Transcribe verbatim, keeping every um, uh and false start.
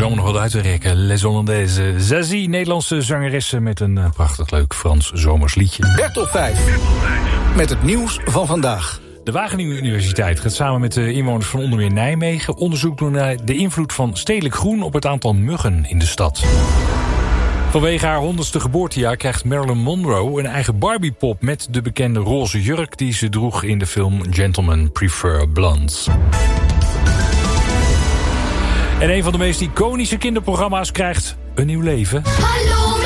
zomer nog wat uit te rekken. Les Hollandaises. Zazie, Nederlandse zangeresse met een uh, prachtig leuk Frans zomers liedje. Bertop vijf. Met het nieuws van vandaag. De Wageningen Universiteit gaat samen met de inwoners van onder meer Nijmegen onderzoek doen naar de invloed van stedelijk groen op het aantal muggen in de stad. Vanwege haar honderdste geboortejaar krijgt Marilyn Monroe een eigen Barbiepop met de bekende roze jurk die ze droeg in de film Gentlemen Prefer Blondes. En een van de meest iconische kinderprogramma's krijgt een nieuw leven. Hallo!